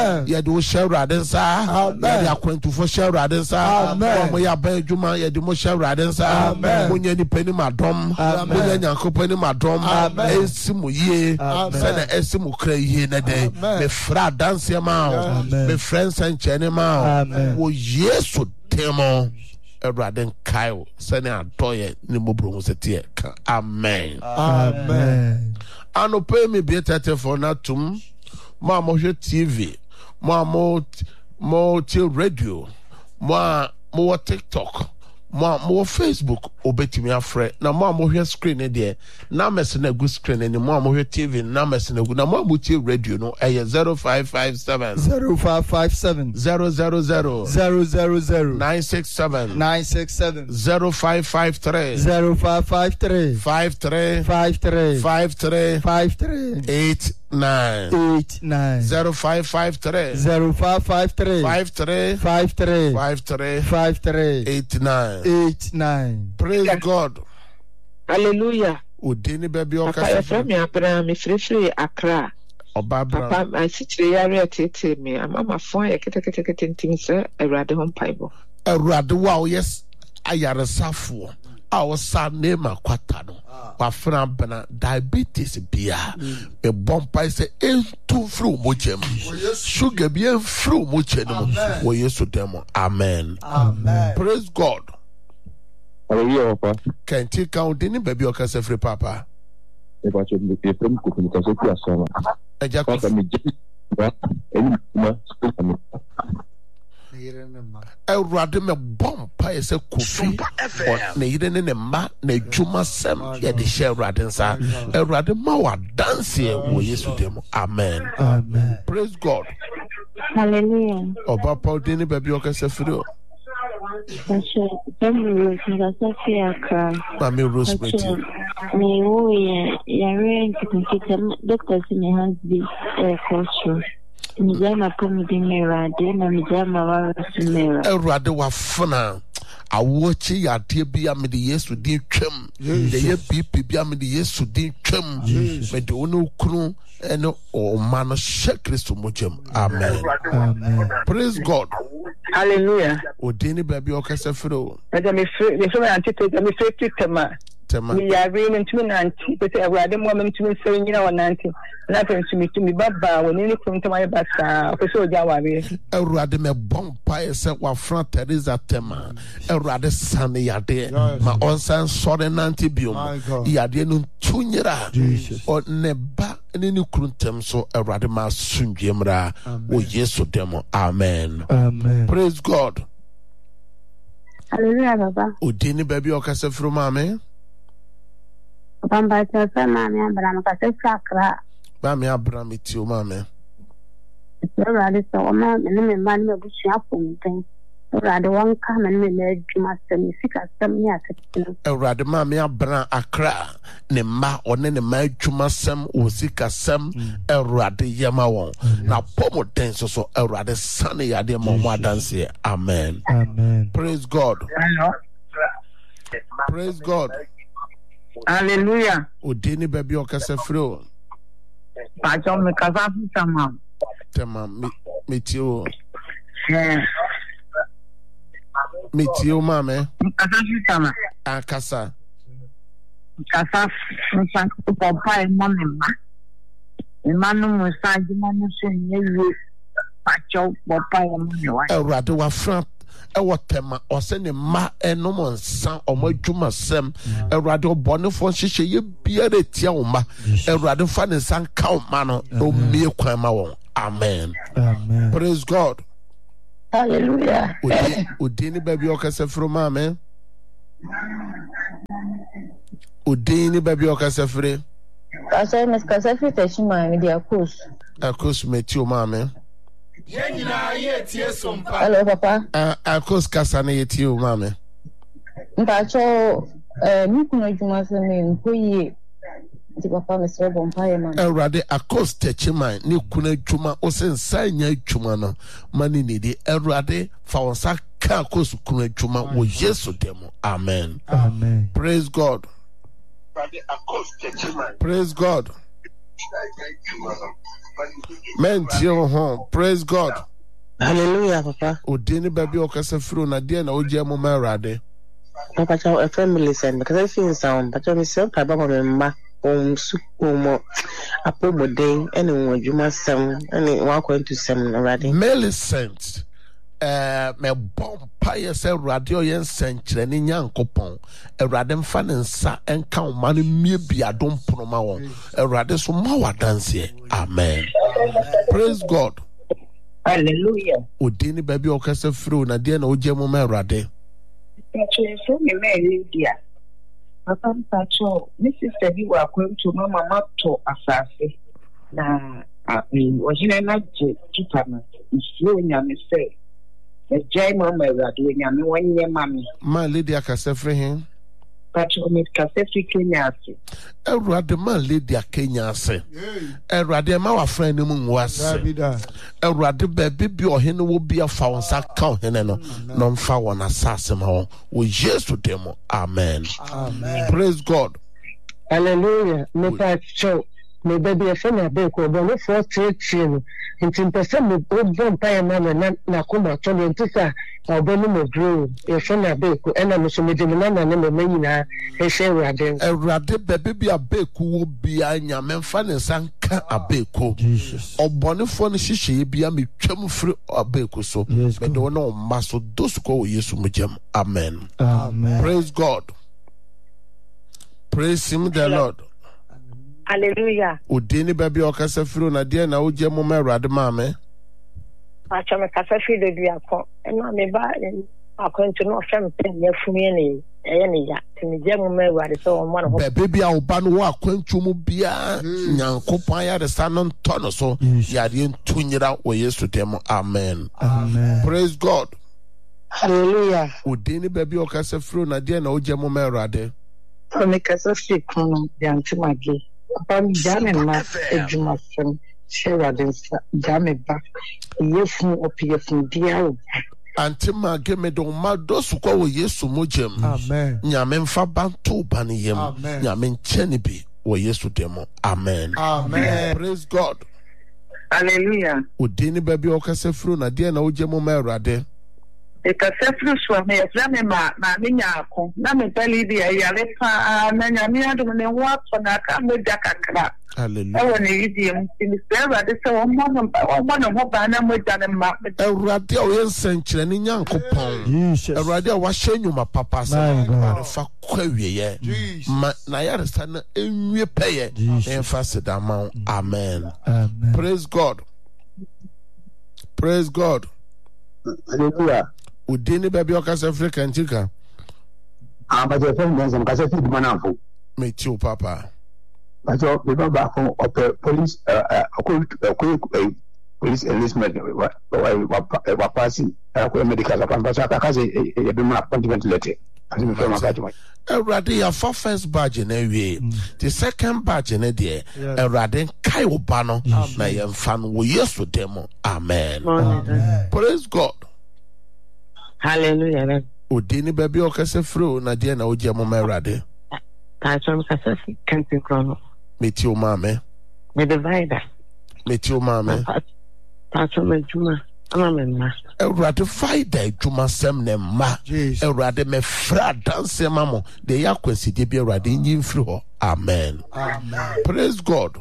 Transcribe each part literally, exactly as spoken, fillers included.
Amen. Yɛ de wo hyɛ Awurade nsa. Amen. Yɛ de akwantufo hyɛ Awurade nsa. Amen. Mo yɛ aban adwuma yɛ de mo hyɛ Awurade nsa. Amen. Mo nyɛ nipa nim adom. Amen. Mo nyɛ Nyankopɔn nim adom. Amen. Esi mo yie. Sɛnɛ esi mo kra yie na de. Me fra danse ma o. Amen. Me friends and chene ma o. Amen. Wo Yesu demo. Awurade nkae o. Sɛnɛ adɔyɛ ne mo bro mo setie. Amen. Amen. Ano pay me be tete for na tum. Mo mo hwɛ T V. Mo mo mo ti radio. Mo mo TikTok. Mo mo Facebook obetimi afre. Na mo mo hwɛ screen ne de. Na mess na good screen ne mo mo hwɛ T V na mess na good. Na mo mo ti radio no eh zero five five seven zero five five seven zero zero zero zero zero zero nine six seven nine six seven zero five five three zero five five three five three five three five three five three eight nine eight nine zero five five three zero five five three five three five three five three five three eight nine. eight nine. Praise God. Hallelujah. Udini baby Papa, okasa. your friend me Abraham, me free free Accra. Obabra. Papa, I sit here tete me. I'm on my phone. I get get get get things. I read the home Bible. Awurade wa yes ayaresafo. A wo sa name akwata no. Wa fra bana diabetes bia. E bompa se entu fru mochem. Sugar bi enfru mochem no. Wo Yesu demo. Amen. Amen. Praise God. Hallelujah, Papa. Can you count any baby okasa free papa? If I should be a friend, could be considered as someone. Eja Papa, me just any man, Awurade me bompa ese kofi na yire ne ne ma na adwuma sem ye de share Awurade nsa. Awurade ma wa dance wo Yesu dem. Amen. Amen. Praise God. Hallelujah. Oba Paul dini baby okasa free o. Pastor, Family Philosophy Accra. Mami Rosemary. Me wo ye yare nkita doctors me has be a coach. Me jama komi di mera de na me jama wa mera. Awurade wa fana awochi yade bia me de Yesu din twam. De ye B P bia me de Yesu din twam. Me de onu kunu ene o man she Kristo mojam. Amen. Amen. Praise God. Hallelujah. Odini baby okasa free o. But me free. Me free anti. Me free tema. Tema. Me are reading into nanti. But I would moment to say you know nanti. Nothing to me to me baba when any come to my basa. So Jawabi. Awurade me bompa ese wa fran Teresa tema. Awurade sane yade ma onsan sore nanti biom. Yade no tunyira. O neba ne ne kruntem so Awurade ma sunjemra. O Yesu demo. Amen. Amen. Praise God. Hallelujah, Baba. Odini baby okasa fru mame. Bamba tsa mami Abraham ka se sakra. Mame Abraham ti o mame. Awurade so ma me me ma me busua fomten. Awurade wanka me me na adwuma sem sika sem ne atete. Awurade mame Abraham Accra ne ma one ne ma adwuma sem o sika sem Awurade yema won. Na pomo den so so Awurade sane yade ma mo adanse. Amen. Amen. Praise God. Praise God. Hallelujah. Odini baby okasa free o. Pastor me kaza sama. Tema me me ti o. Eh. Me ti o mame. Kaza sama. Akasa. Kaza nsan ko papa e mo me ma. E ma no mo sa juma no so nyewe. Pastor papa e mo me wa. Awurade wa fran ewo tema ose ne ma enom nsan omo adwuma sem Awurade obonefo hihye ye bia de tia wo ma Awurade fa ne nsan ka wo ma no o mie kwan ma won. Amen. Amen. Praise God. Hallelujah. Odi odini baby okasa fru mame. Odini baby okasa fru. Pastor mes ka se fite chima me dia course. Akos meti o mame. Hello Papa. Ah akos kasa na yeti o mame. Mpa cho eh mi kuno adwuma se me nkoyi. Ti papa me se bompa ye man. Awurade akos techiman ne kuna adwuma o se nsanya adwuma no mani ni di Awurade fa wonsa ka akos kuna adwuma wo Yesu demo. Amen. Amen. Praise God. Praise God. Men tio ho. Praise God. Hallelujah, Papa. Odini baby okasa fru na dia na oje mo marade. Papa cha a family send because I feel sound but I myself Papa ma um sukumo apomo day anyone you must some any one going to some already. Millicent eh me bom paye se radio yen senkyere ni nyankopon erade mfa ne nsa enka o ma no mie bia dom ponoma won erade so ma wadanse. Amen. Praise God. Hallelujah. Odini baby okasa fru na dia na oje mo marade. Pacho so me me Lydia. Papa Pacho, this is the you are going to mama to asase. Na ojina na je kitama. Islo nyame say. E jai mama radio nyame wanye mami. Ma Lydia kasa fre hin. Pacho me kasa fri Kenya ase. Erade ma Lydia Kenya ase. Erade ma wa friend mu nwase. Erade baby bi ohene wo bia fa wonsa ka ohene no no mfa won asase ma won wo Jesus demo. Amen. Amen. Praise God. Hallelujah. Me Pacho me baby a friend abe ko bo no for church no nti mpese me obon pa na na na koma to no ntisa obonu me grow e friend abe ko ena me so me de na na me me nyina e hwe urade Erade baby bi abeku wo bia nyame mfa ne sanka abeku Jesus. obonefo no hihye bia me twam firi abeku so Yes, me de no maso dosuko wo Yesu mujam. Amen. Amen. Praise God. Praise him the Lord. Hallelujah. Odini baby okasa firi na dia na oje mo marade maame. Pacho me kasa fi de dua ko. Ena me ba akwantu no fam pen ya fumi ni eye ni ya. Ti je mo me ware so o mo no. Baby a oba no wa akwantu mu bia nyankopon ya de sanon tono so ya de ntunyira wo Yesu dem. Amen. Amen. Praise God. Hallelujah. Odini baby okasa firi na dia na oje mo marade. So me kasa fri kono yanti magi. Papa mi jame ma ejuma fem. Share densa jame ba. Yefun opiyefun dia o. Antima geme do ma dosuko wo Yesu mujam. Amen. Nyame mfa bantu bane yem. Amen. Nyame ncheni bi wo Yesu dem. Amen. Amen. Praise God. Hallelujah. Odini baby okasa firi na dia na oje mo marade. E kasa fri so me ya me ma ma me nyako na me pali dia ya le pa na nyame adum ne wa to na ka me da kakra. Hallelujah. I want to read him. In the server, they say, one of one of what I know than my Erade o yen senkyere ni nyankopon. Jesus. Erade a wa hyenyu ma papa sa My God. ma fa kwawiye. Ma na yare sta na enwie peye. En fa sedama. Amen. Amen. Praise God. Praise God. Hallelujah. Udini baby okasa Africa ntika. Ah, but your friend doesn't because I think manafo. Me too papa. But your people back home of the police, uh, uh, police enlistment, were passing, uh, medical upon Pasaka, a bit more appointment letter. Erade ya for first badge na wie. The second badge na there. Erade kai obano na yemfa no wo Yesu demo. Amen. Amen. Praise God. Hallelujah. Odini baby okasa fro na dia na oje mo marade. Pacho me kasa fi kenti krono. Meti o mame. Me divider. Meti o mame. Pacho me juma. Ama me ma. Erade faida juma sem ne ma. Erade me fra dance mamo. De ya kwenside bi erade nyi mfiri ho. Amen. Amen. Praise God.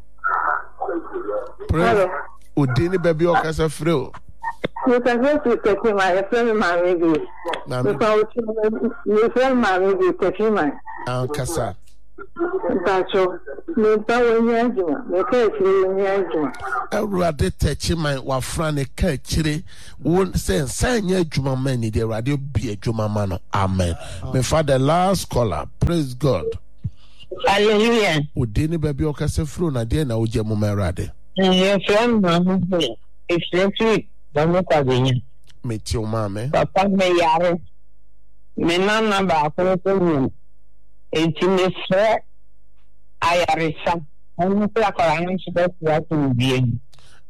Praise. Odini baby okasa fro. You can go to take my friend, my baby. Na You can friend, my baby, take my ankasa. Pacho. Me power nyajuma. Me kesi nyajuma. Erade techi man wa frane ka kire won say sanya adwuma man ni de erade bi adwuma man no. Amen. Me father last caller. Praise God. Hallelujah. Odini baby okasa fro na de na oje mo erade. Your friend man, it's simply don't kwagenya. Me ti o mame. Papa me yare. Me nana ba ko ko enti me fre ayaresa. Onu pe akora ni se be wa tu bien.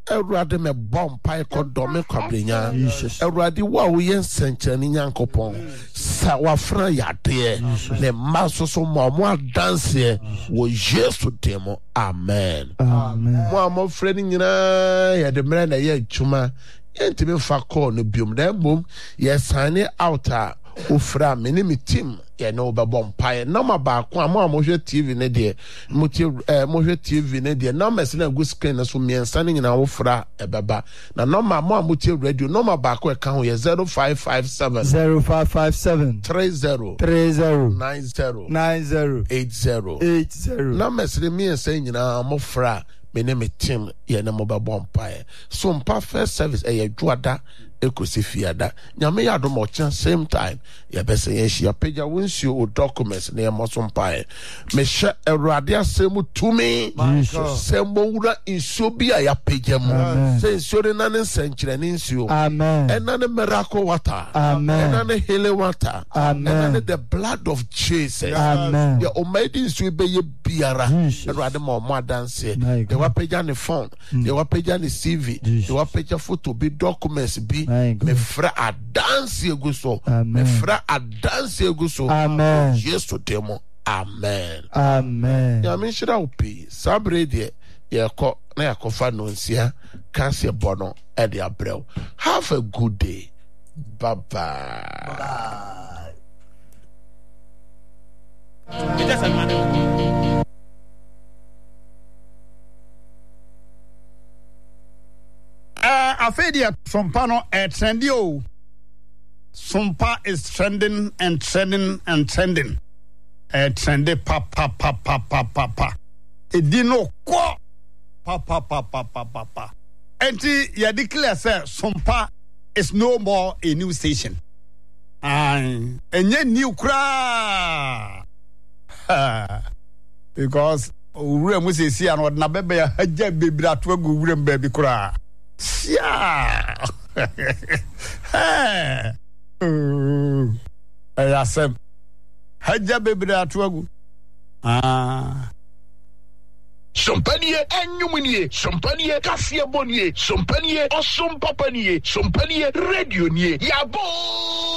Awurade me bom pai ko do me kwabrenya Awurade wa wo yen senkyerani nyankopon sa wafra yade ne maso so mo mo adanse wo Yesu demo amen Amen. mo am frɛ ni nyina ya de mra na ye adwuma yentime fa call no biom da bom ye sign out a ofra me ne me team ye no be bom pai na ma ba ko am amohwe T V ne de mo ti eh mohwe T V ne de na mess na go screen na so miensa ne nyina ofra ebeba na no ma mo amotie radio no ma ba ko e ka ho ye zero five five seven zero five five seven three zero three zero nine zero nine zero eight zero eight zero na mess ne miensa nyina mo fra me ne me team ye na mo be bom pai so mpa first service e ye dwoada ekosifiada nyame ya do mo chan same time ya bese ye hia pagya wonsuo o documents na ye mo so mpa me hye Awurade asem tumi sembo wura insuo bi a ya pagya mu se insuo de na ne nsankyere ne insuo amen ena ne miracle water amen ena ne healing water amen ena ne the blood of Jesus amen ya o made insuo be ye biara Awurade mo mo adanse de wa pagya ne phone de wa pagya ne C V de wa pagya photo bi documents bi me fra adanse egu so me fra adanse egu so amen Yesu demo amen amen ya me shira opi sabre de ye ko na ya ko fa no nsia cancer bono e de abrel. Have a good day. Bye bye. Bye. Uh, Afedia Sompa no uh, trendy o. Sompa is trending and trending and trending. Uh, trendy pa pa pa pa pa pa pa. Edino ko pa pa pa pa pa pa pa. Enti ya declare say Sompa is no more a new station. And enye new kra. Because ure mu se si an na bebe ya haja bebra to agu ure mbabi kra. Yeah. Hey. Mm. Ayasem. Haja bebra atuagu. Ah. Sompanie enyumunie, sompanie kasia bonie, sompanie osum papanie, sompanie radio nie. Yabo.